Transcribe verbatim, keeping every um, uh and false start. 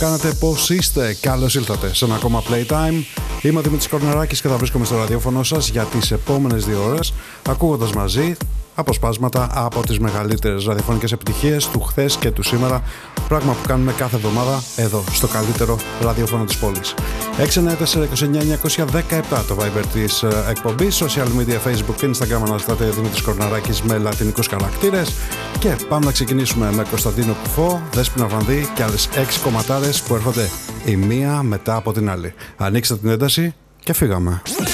κάνετε, πώς είστε? Καλώς ήλθατε σε ένα ακόμα Playtime. Είμαι ο Δημήτρης Κορναράκης και θα βρίσκομαι στο ραδιόφωνο σας για τις επόμενες δύο ώρες, ακούγοντας μαζί αποσπάσματα από τις μεγαλύτερες ραδιοφωνικές επιτυχίες του χθες και του σήμερα, πράγμα που κάνουμε κάθε εβδομάδα εδώ στο καλύτερο ραδιόφωνο της πόλης. έξι εννιά τέσσερα είκοσι εννιά εννιακόσια δεκαεπτά το Viber της εκπομπής, social media, Facebook και Instagram αναζητάτε Δημήτρης Κορναράκης με λατινικούς χαρακτήρες. Και πάμε να ξεκινήσουμε με Κωνσταντίνο Κουφό, Δέσποινα Βανδύ και άλλες έξι κομματάρες που έρχονται η μία μετά από την άλλη. Ανοίξτε την ένταση και φύγαμε.